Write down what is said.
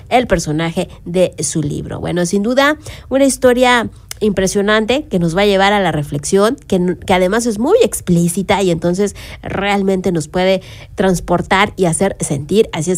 el personaje de su libro. Bueno, sin duda, una historia impresionante que nos va a llevar a la reflexión, que además es muy explícita y entonces realmente nos puede transportar y hacer sentir. Así es